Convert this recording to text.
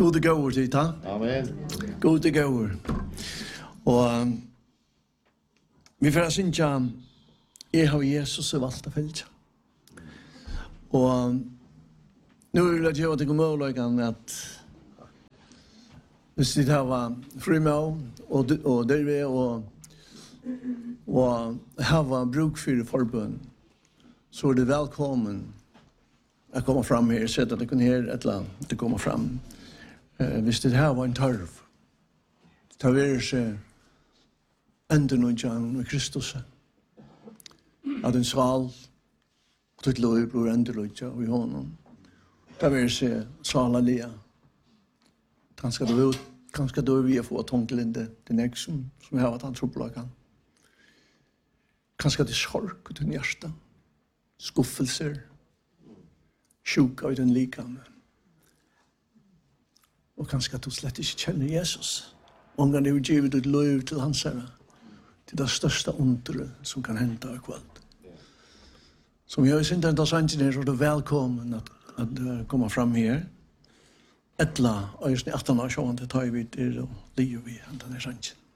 Gode gåur til ta. Amen. Gode gåur. Og vi får synja jeg har Jesus og valgt å følge. Og nu vil jeg gjøre til muligheten at hvis de har frimål og derved og har bruk for forbund, så det velkommen att komma fram här så att det kan här ett land det kommer fram. Visst det här var en tarv. Ta vi så ändå nu Jan med Kristus. Att en sval till lov blir ändå lite vi honom. Ta vi så svala lia. Kanske då vi får tonklinde den nästa som har varit han troplagan. Kanske det sorg och den hjärta. Skuffelser. Sjuka i den likamen. Og kanskje at du slett ikke kjenner Jesus. Om han har givet et lov til hans herre. Til det største underet som kan hente av kveld. Som jeg har sint enda sannsyn her, så er du velkommen at komme fram her. Etla, og just i 18 år så han til tar vi til og liv i denne sannsyn.